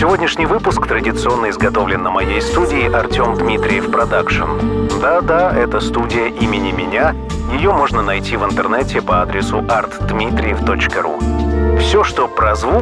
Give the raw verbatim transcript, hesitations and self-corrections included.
Сегодняшний выпуск традиционно изготовлен на моей студии Артем Дмитриев Продакшн. Да-да, это студия имени меня. Ее можно найти в интернете по адресу арт дмитриев точка ру. Все, что про звук,